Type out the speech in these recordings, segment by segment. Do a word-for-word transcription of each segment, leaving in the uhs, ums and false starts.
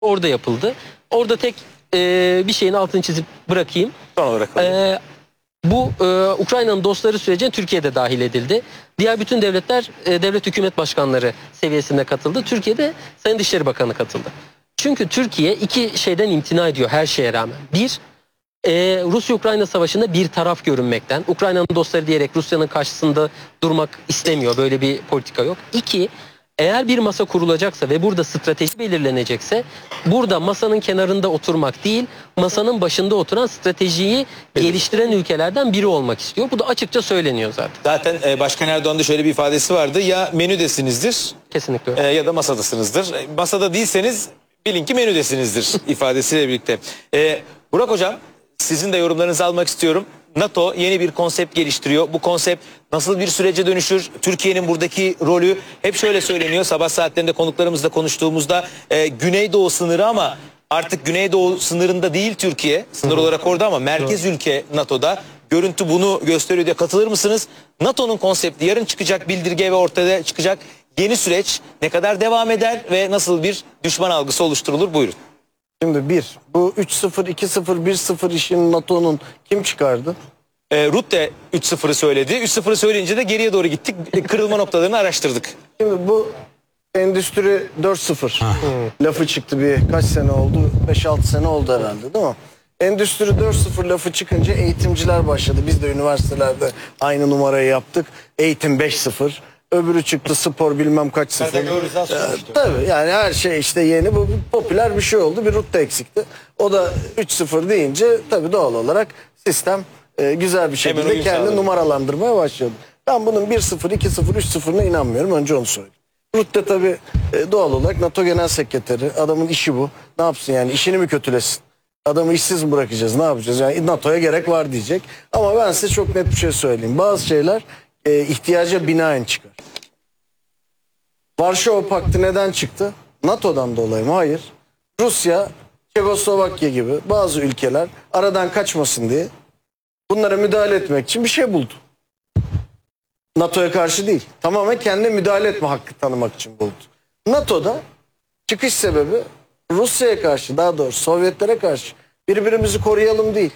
orada yapıldı. Orada tek e, bir şeyin altını çizip bırakayım. Son olarak e, bu e, Ukrayna'nın dostları sürecine Türkiye'de dahil edildi. Diğer bütün devletler e, devlet hükümet başkanları seviyesinde katıldı. Türkiye'de Sayın Dışişleri Bakanı katıldı. Çünkü Türkiye iki şeyden imtina ediyor her şeye rağmen. Bir, e, Rusya-Ukrayna savaşında bir taraf görünmekten. Ukrayna'nın dostları diyerek Rusya'nın karşısında durmak istemiyor. Böyle bir politika yok. İki, eğer bir masa kurulacaksa ve burada strateji belirlenecekse burada masanın kenarında oturmak değil, masanın başında oturan stratejiyi geliştiren ülkelerden biri olmak istiyor. Bu da açıkça söyleniyor zaten. Zaten e, Başkan Erdoğan'da şöyle bir ifadesi vardı. Ya menüdesinizdir Kesinlikle öyle. e, ya da masadasınızdır. E, masada değilseniz bilin ki menüdesinizdir ifadesiyle birlikte. E, Burak Hocam, sizin de yorumlarınızı almak istiyorum. NATO yeni bir konsept geliştiriyor. Bu konsept nasıl bir sürece dönüşür? Türkiye'nin buradaki rolü hep şöyle söyleniyor. Sabah saatlerinde konuklarımızla konuştuğumuzda e, Güneydoğu sınırı ama artık Güneydoğu sınırında değil Türkiye. Sınır olarak orada ama merkez ülke NATO'da. Görüntü bunu gösteriyor diye katılır mısınız? NATO'nun konsepti, yarın çıkacak bildirge ve ortada çıkacak yeni süreç ne kadar devam eder ve nasıl bir düşman algısı oluşturulur? Buyurun. Şimdi bir, bu üç sıfır, iki sıfır, bir sıfır işini NATO'nun kim çıkardı? E, Rutte üç sıfırı söyledi. üç sıfırı söyleyince de geriye doğru gittik. Kırılma noktalarını araştırdık. Şimdi bu endüstri dört sıfır lafı çıktı, bir kaç sene oldu? beş altı sene oldu herhalde, değil mi? Endüstri dört sıfır lafı çıkınca eğitimciler başladı. Biz de üniversitelerde aynı numarayı yaptık. Eğitim beş sıfır. Öbürü çıktı spor bilmem kaç sıfır. Ee, tabii yani her şey işte yeni, bu popüler bir şey oldu. Bir Rutte eksikti. O da üç sıfır deyince tabii doğal olarak sistem e, güzel bir şekilde kendi numaralandırmaya başladı. Ben bunun bir sıfır, iki sıfır, üç sıfır'ına inanmıyorum. Önce onu söyleyeyim. Rutte tabii e, doğal olarak NATO Genel Sekreteri. Adamın işi bu. Ne yapsın yani, işini mi kötülesin? Adamı işsiz mi bırakacağız, ne yapacağız? Yani NATO'ya gerek var diyecek. Ama ben size çok net bir şey söyleyeyim. Bazı şeyler e, ihtiyaca binaen çıkar. Varşova Paktı neden çıktı? NATO'dan dolayı mı? Hayır. Rusya, Çekoslovakya gibi bazı ülkeler aradan kaçmasın diye bunlara müdahale etmek için bir şey buldu. NATO'ya karşı değil. Tamamen kendine müdahale etme hakkı tanımak için buldu. NATO'da çıkış sebebi Rusya'ya karşı, daha doğrusu Sovyetlere karşı birbirimizi koruyalım değil.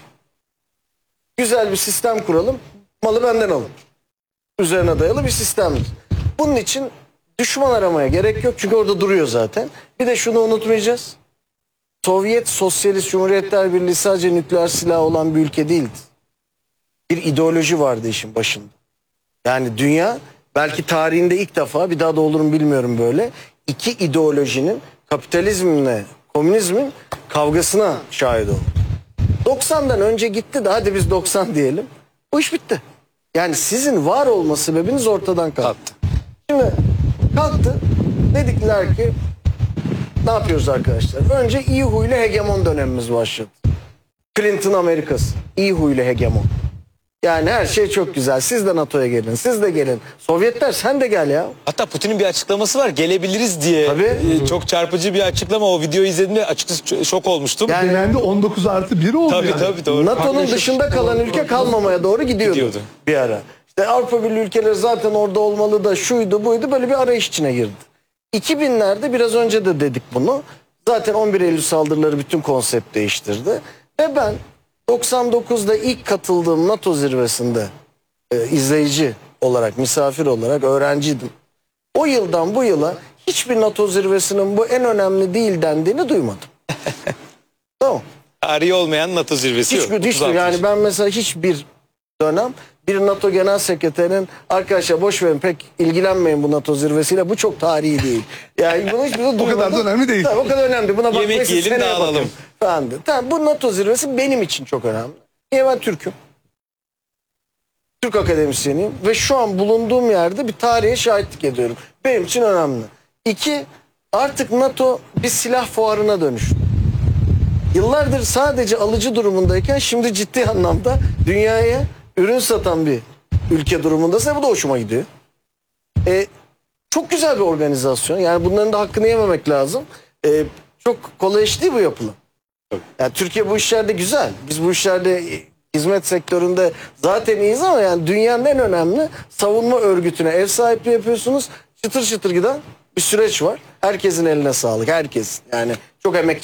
Güzel bir sistem kuralım, malı benden alın. Üzerine dayalı bir sistemdir. Bunun için düşman aramaya gerek yok çünkü orada duruyor zaten. Bir de şunu unutmayacağız. Sovyet Sosyalist Cumhuriyetler Birliği sadece nükleer silah olan bir ülke değildi. Bir ideoloji vardı işin başında. Yani dünya belki tarihinde ilk defa, bir daha da olur mu bilmiyorum, böyle iki ideolojinin, kapitalizmle komünizmin kavgasına şahit oldu. doksandan önce gitti de hadi biz doksan diyelim. Bu iş bitti. Yani sizin var olma sebebiniz ortadan kalktı. Şimdi kalktı, dedikler ki ne yapıyoruz arkadaşlar? Önce iyi huylu hegemon dönemimiz başladı. Clinton Amerikası, iyi huylu hegemon. Yani her şey çok güzel. Siz de NATO'ya gelin, siz de gelin. Sovyetler sen de gel ya. Hatta Putin'in bir açıklaması var, gelebiliriz diye. Tabii. E, çok çarpıcı bir açıklama. O videoyu izlediğimde açıkçası şok olmuştum. Yani Genelde on dokuz artı bir oldu tabii yani. tabii doğru. NATO'nun dışında kalan ülke kalmamaya doğru gidiyordu, Gidiyordu. bir ara. İşte Avrupa Birliği ülkeleri zaten orada olmalı da şuydu buydu, böyle bir arayış içine girdi. iki binlerde biraz önce de dedik bunu. Zaten on bir Eylül saldırıları bütün konsept değiştirdi. Ve ben doksan dokuzda ilk katıldığım NATO zirvesinde e, izleyici olarak, misafir olarak öğrenciydim. O yıldan bu yıla hiçbir NATO zirvesinin bu en önemli değil dendiğini duymadım. Tamam. Tarihi olmayan NATO zirvesi Hiçbir, yok. hiçbir, yani ben mesela hiçbir dönem bir NATO Genel Sekreterinin arkadaşlar boş verin pek ilgilenmeyin bu NATO zirvesiyle, bu çok tarihi değil. Yani bunu hiçbir O kadar da önemli değil. Tabii, o kadar önemli. Buna bakmayın, Yemek yiyelim, seneye dağılalım. bakın falan diye. Tamam, bu NATO zirvesi benim için çok önemli. Niye? Ben Türk'üm. Türk akademisyeniyim ve şu an bulunduğum yerde bir tarihe şahitlik ediyorum. Benim için önemli. İki, artık NATO bir silah fuarına dönüştü. Yıllardır sadece alıcı durumundayken şimdi ciddi anlamda dünyaya ürün satan bir ülke durumundaysa bu da hoşuma gidiyor. E, çok güzel bir organizasyon. Yani bunların da hakkını yememek lazım. E, çok kolay iş değil bu yapılan. Yani Türkiye bu işlerde güzel. Biz bu işlerde hizmet sektöründe zaten iyiyiz ama yani dünyanın en önemli savunma örgütüne ev sahipliği yapıyorsunuz. Çıtır çıtır giden bir süreç var. Herkesin eline sağlık. Herkes. Yani Çok emek